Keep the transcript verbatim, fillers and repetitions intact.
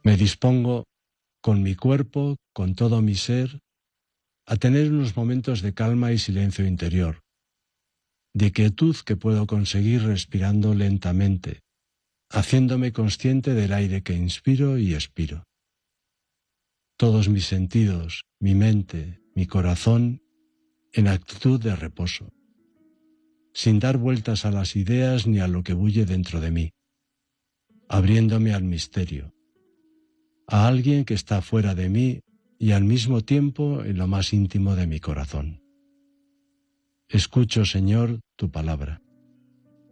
Me dispongo, con mi cuerpo, con todo mi ser, a tener unos momentos de calma y silencio interior, de quietud que puedo conseguir respirando lentamente, haciéndome consciente del aire que inspiro y expiro. Todos mis sentidos, mi mente, mi corazón, en actitud de reposo, sin dar vueltas a las ideas ni a lo que bulle dentro de mí, abriéndome al misterio, a alguien que está fuera de mí y al mismo tiempo en lo más íntimo de mi corazón. Escucho, Señor, tu palabra.